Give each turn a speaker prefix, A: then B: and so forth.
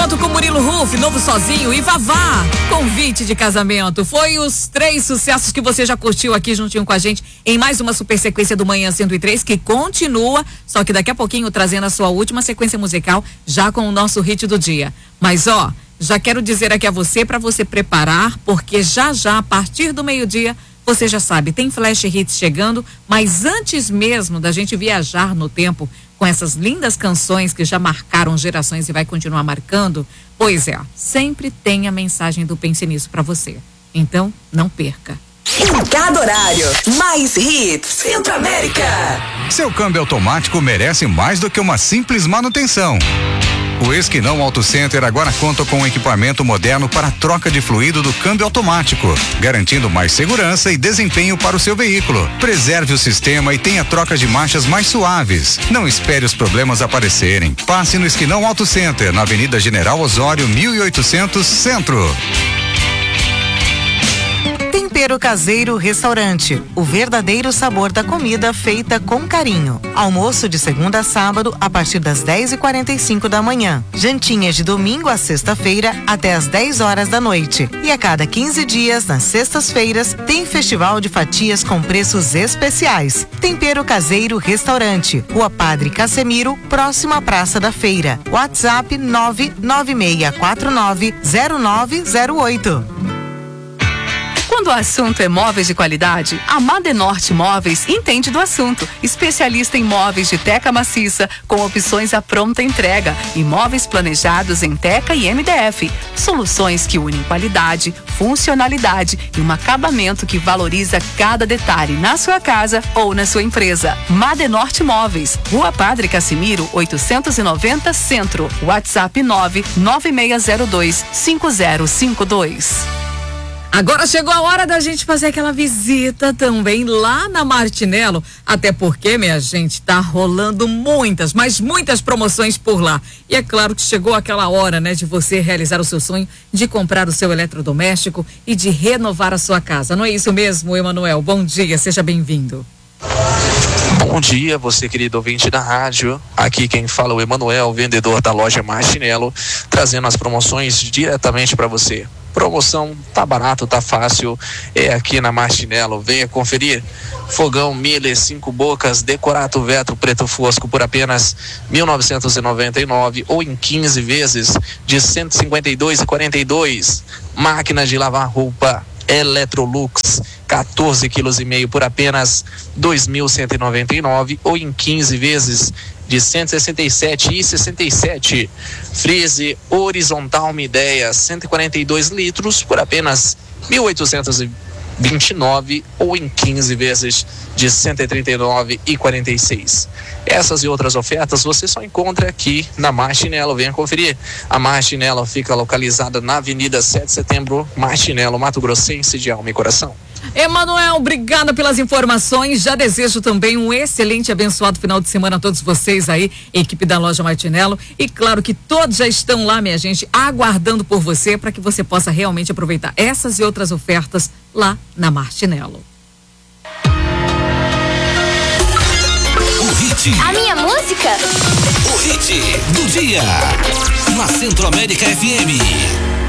A: junto com Murilo Huff, Novo Sozinho e Vavá, Convite de Casamento. Foi os 3 sucessos que você já curtiu aqui juntinho com a gente em mais uma super sequência do Manhã 103, que continua, só que daqui a pouquinho trazendo a sua última sequência musical, já com o nosso hit do dia. Mas já quero dizer aqui a você, para você preparar, porque já a partir do meio-dia, você já sabe, tem Flash Hits chegando, mas antes mesmo da gente viajar no tempo com essas lindas canções que já marcaram gerações e vai continuar marcando, sempre tem a mensagem do Pense Nisso para você. Então, não perca.
B: Em cada horário, mais hits. Centro-América.
C: Seu câmbio automático merece mais do que uma simples manutenção. O Esquinão Auto Center agora conta com um equipamento moderno para troca de fluido do câmbio automático, garantindo mais segurança e desempenho para o seu veículo. Preserve o sistema e tenha trocas de marchas mais suaves. Não espere os problemas aparecerem. Passe no Esquinão Auto Center, na Avenida General Osório, 1800, Centro.
D: Tempero Caseiro Restaurante, o verdadeiro sabor da comida feita com carinho. Almoço de segunda a sábado a partir das 10h45 da manhã. Jantinhas de domingo a sexta-feira até as 10 horas da noite. E a cada 15 dias, nas sextas-feiras, tem festival de fatias com preços especiais. Tempero Caseiro Restaurante, Rua Padre Casemiro, próxima à Praça da Feira. WhatsApp 996490908.
E: Quando o assunto é móveis de qualidade, a Madenorte Móveis entende do assunto. Especialista em móveis de teca maciça, com opções à pronta entrega e móveis planejados em teca e MDF. Soluções que unem qualidade, funcionalidade e um acabamento que valoriza cada detalhe na sua casa ou na sua empresa. Madenorte Móveis, Rua Padre Casimiro, 890 Centro. WhatsApp 996025052.
A: Agora chegou a hora da gente fazer aquela visita também lá na Martinello, até porque, minha gente, tá rolando muitas, mas muitas promoções por lá. E é claro que chegou aquela hora, né, de você realizar o seu sonho de comprar o seu eletrodoméstico e de renovar a sua casa. Não é isso mesmo, Emanuel? Bom dia, seja bem-vindo.
F: Bom dia, você querido ouvinte da rádio. Aqui quem fala é o Emanuel, vendedor da loja Martinello, trazendo as promoções diretamente para você. Promoção tá barato, tá fácil, é aqui na Martinello, venha conferir. Fogão Miele 5 bocas, Decorato Vetro preto fosco por apenas R$1.999 ou em 15 vezes de R$152,42. Máquina de lavar roupa Electrolux 14,5 kg por apenas R$2.199 ou em 15 vezes de R$167,67. Freezer horizontal Midea 142 litros por apenas R$1.829 ou em 15 vezes de R$139,46. Essas e outras ofertas você só encontra aqui na Martinello. Venha conferir. A Martinello fica localizada na Avenida 7 de Setembro, Martinello, Mato Grossense de alma e coração.
A: Emanuel, obrigada pelas informações. Já desejo também um excelente e abençoado final de semana a todos vocês aí, equipe da loja Martinello. E claro que todos já estão lá, minha gente, aguardando por você para que você possa realmente aproveitar essas e outras ofertas lá na Martinello.
G: O hit.
H: A minha música?
G: O hit do dia. Na Centro-América FM.